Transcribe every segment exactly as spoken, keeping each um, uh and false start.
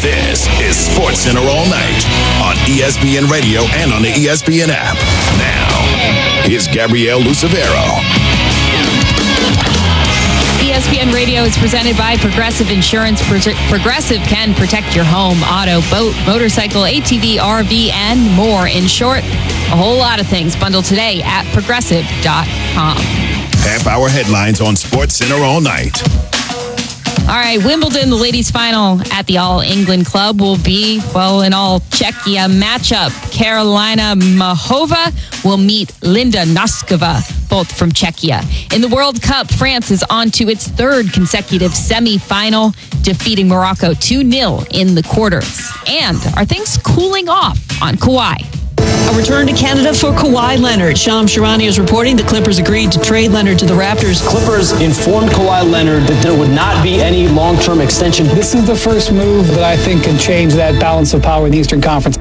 This is SportsCenter All Night on E S P N Radio and on the E S P N app. Now, here's Gabrielle Lucevero. E S P N Radio is presented by Progressive Insurance. Pro- Progressive can protect your home, auto, boat, motorcycle, A T V, R V, and more. In short, a whole lot of things. Bundle today at progressive dot com. Half-hour headlines on SportsCenter All Night. All right, Wimbledon, the ladies' final at the All England Club will be, well, an all Czechia matchup. Karolina Mahova will meet Linda Noskova, both from Czechia. In the World Cup, France is on to its third consecutive semifinal, defeating Morocco two nil in the quarters. And are things cooling off on Kawhi? A return to Canada for Kawhi Leonard. Shams Charania is reporting the Clippers agreed to trade Leonard to the Raptors. Clippers informed Kawhi Leonard that there would not be any long-term extension. This is the first move that I think can change that balance of power in the Eastern Conference.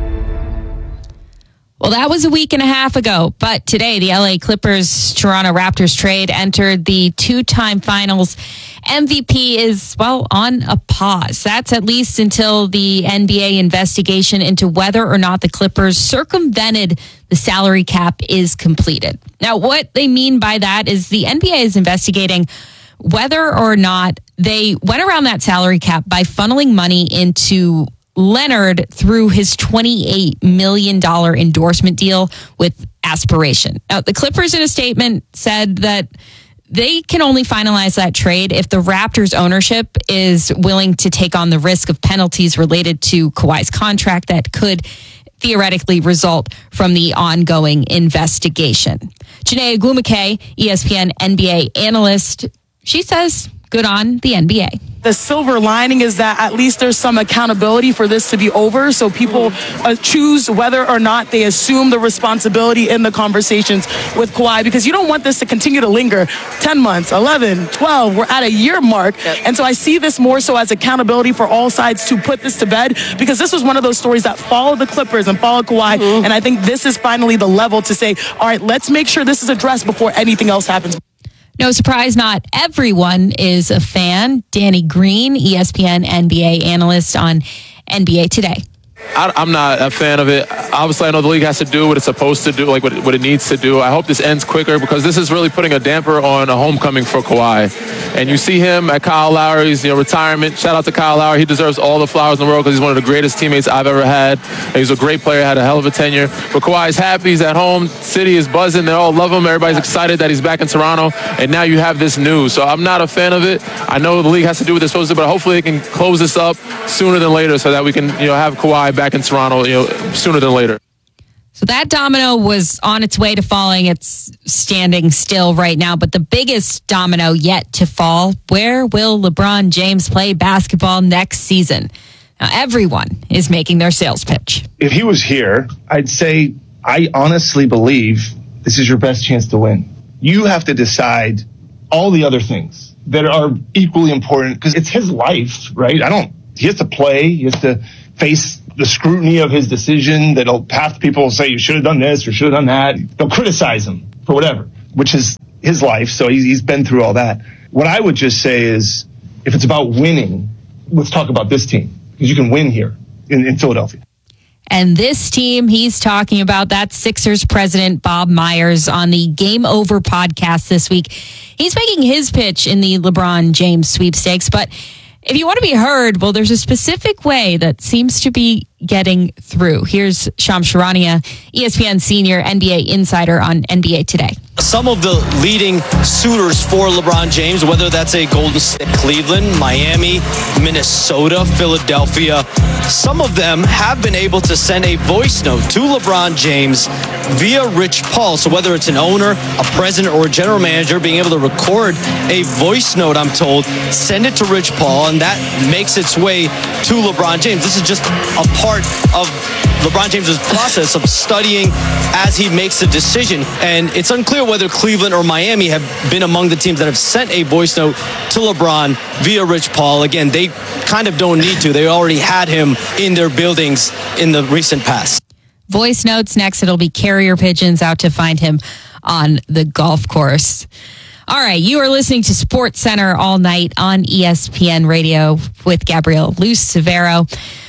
Well, that was a week and a half ago, but today the L A Clippers Toronto Raptors trade entered the two-time finals. M V P is, well, on a pause. That's at least until the N B A investigation into whether or not the Clippers circumvented the salary cap is completed. Now, what they mean by that is the N B A is investigating whether or not they went around that salary cap by funneling money into Leonard through his twenty-eight million dollars endorsement deal with Aspiration. Now, the Clippers in a statement said that they can only finalize that trade if the Raptors ownership is willing to take on the risk of penalties related to Kawhi's contract that could theoretically result from the ongoing investigation. Janae Agumake, E S P N N B A analyst, she says good on the N B A. The silver lining is that at least there's some accountability for this to be over, so people uh, choose whether or not they assume the responsibility in the conversations with Kawhi, because you don't want this to continue to linger ten months, eleven, twelve, we're at a year mark. Yep. And so I see this more so as accountability for all sides to put this to bed, because this was one of those stories that followed the Clippers and followed Kawhi, mm-hmm. and I think this is finally the level to say, all right, let's make sure this is addressed before anything else happens. No surprise, not everyone is a fan. Danny Green, E S P N N B A analyst on N B A Today. I, I'm not a fan of it. Obviously, I know the league has to do what it's supposed to do, like what it, what it needs to do. I hope this ends quicker, because this is really putting a damper on a homecoming for Kawhi. And you see him at Kyle Lowry's you know, retirement. Shout out to Kyle Lowry. He deserves all the flowers in the world because he's one of the greatest teammates I've ever had. He's a great player, had a hell of a tenure. But Kawhi's happy. He's at home. City is buzzing. They all love him. Everybody's excited that he's back in Toronto. And now you have this news. So I'm not a fan of it. I know the league has to do what they're supposed to, but hopefully they can close this up sooner than later so that we can you know, have Kawhi back in Toronto you know, sooner than later. So that domino was on its way to falling. It's standing still right now. But the biggest domino yet to fall, where will LeBron James play basketball next season? Now, everyone is making their sales pitch. If he was here, I'd say I honestly believe this is your best chance to win. You have to decide all the other things that are equally important, because it's his life, right? I don't, he has to play. He has to face the scrutiny of his decision. That'll half people will say you should have done this or should have done that. They'll criticize him for whatever, which is his life. So he's, he's been through all that. What I would just say is, if it's about winning, let's talk about this team, because you can win here in, in Philadelphia. And this team he's talking about, that's Sixers president Bob Myers on the Game Over podcast this week. He's making his pitch in the LeBron James sweepstakes, but if you want to be heard, well, there's a specific way that seems to be getting through. Here's Shams Charania, E S P N senior N B A insider on N B A Today. Some of the leading suitors for LeBron James, whether that's a Golden State, Cleveland, Miami, Minnesota, Philadelphia, some of them have been able to send a voice note to LeBron James via Rich Paul. So whether it's an owner, a president, or a general manager, being able to record a voice note, I'm told, send it to Rich Paul, and that makes its way to LeBron James. This is just a part of LeBron James's process of studying as he makes a decision. And it's unclear whether Cleveland or Miami have been among the teams that have sent a voice note to LeBron via Rich Paul. Again, they kind of don't need to. They already had him in their buildings in the recent past. Voice notes next. It'll be carrier pigeons out to find him on the golf course. All right, you are listening to Sports Center all night on E S P N Radio with Gabrielle Lucevero.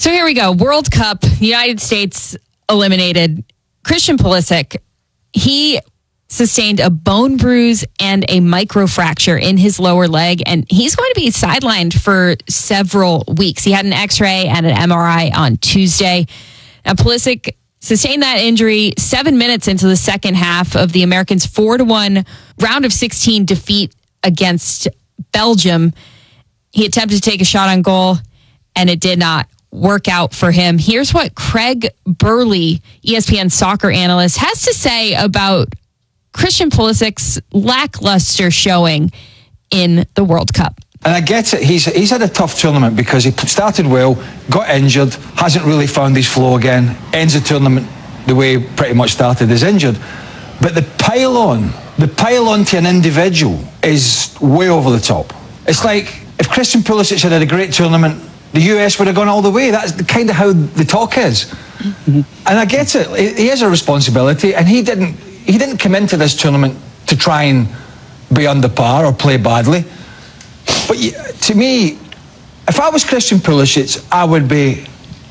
So here we go. World Cup, the United States eliminated. Christian Pulisic, he sustained a bone bruise and a microfracture in his lower leg, and he's going to be sidelined for several weeks. He had an X-ray and an M R I on Tuesday. Now, Pulisic sustained that injury seven minutes into the second half of the Americans' four to one round of sixteen defeat against Belgium. He attempted to take a shot on goal, and it did not work out for him. Here's what Craig Burley, E S P N soccer analyst, has to say about Christian Pulisic's lackluster showing in the World Cup. And I get it. He's he's had a tough tournament because he started well, got injured, hasn't really found his flow again, ends the tournament the way he pretty much started, is injured. But the pile on, the pile on to an individual is way over the top. It's like if Christian Pulisic had had a great tournament, the U S would have gone all the way. That's the, kind of how the talk is. Mm-hmm. And I get it. He has a responsibility, and he didn't he didn't come into this tournament to try and be under par or play badly. But to me, if I was Christian Pulisic, I would be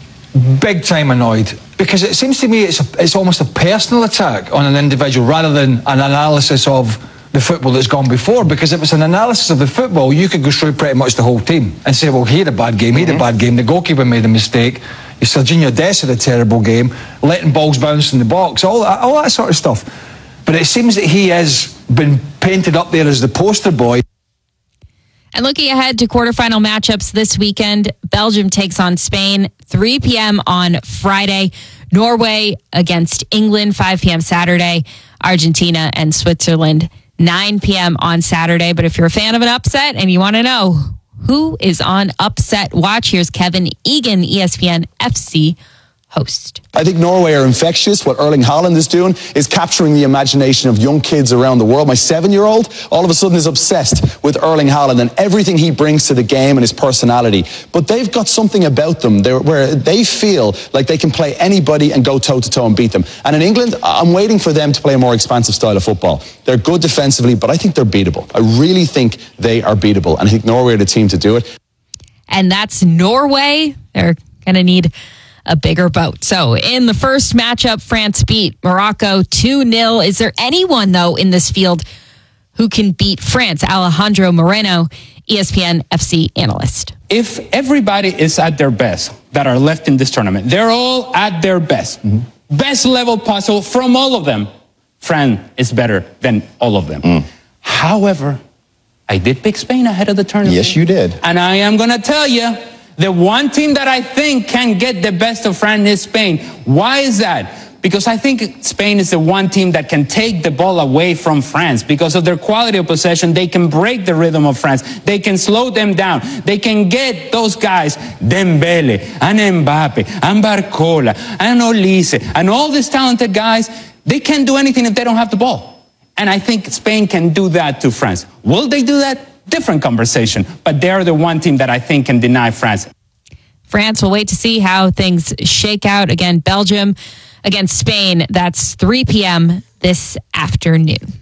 big time annoyed, because it seems to me it's a, it's almost a personal attack on an individual rather than an analysis of the football that's gone before. Because if it's an analysis of the football, you could go through pretty much the whole team and say, well, he had a bad game, he had a bad game, the goalkeeper made a mistake, Serginho Dest had a terrible game, letting balls bounce in the box, all that, all that sort of stuff. But it seems that he has been painted up there as the poster boy. And looking ahead to quarterfinal matchups this weekend, Belgium takes on Spain, three p.m. on Friday. Norway against England, five p.m. Saturday. Argentina and Switzerland, nine p.m. on Saturday. But if you're a fan of an upset and you want to know who is on Upset Watch, here's Kevin Egan, E S P N F C host. I think Norway are infectious. What Erling Haaland is doing is capturing the imagination of young kids around the world. My seven-year-old all of a sudden is obsessed with Erling Haaland and everything he brings to the game and his personality. But they've got something about them where they feel like they can play anybody and go toe-to-toe and beat them. And in England, I'm waiting for them to play a more expansive style of football. They're good defensively, but I think they're beatable. I really think they are beatable, and I think Norway are the team to do it. And that's Norway. They're going to need a bigger boat. So in the first matchup, France beat Morocco two nil. Is there anyone, though, in this field who can beat France? Alejandro Moreno, E S P N F C analyst. If everybody is at their best that are left in this tournament, they're all at their best. Mm-hmm. Best level possible from all of them. France is better than all of them. Mm. However, I did pick Spain ahead of the tournament. Yes, you did. And I am going to tell you, the one team that I think can get the best of France is Spain. Why is that? Because I think Spain is the one team that can take the ball away from France. Because of their quality of possession, they can break the rhythm of France. They can slow them down. They can get those guys, Dembele, and Mbappe, and Barcola, and Olise, and all these talented guys. They can't do anything if they don't have the ball. And I think Spain can do that to France. Will they do that? Different conversation, but they're the one team that I think can deny France. France will wait to see how things shake out. Again, Belgium against Spain. That's three p.m. this afternoon.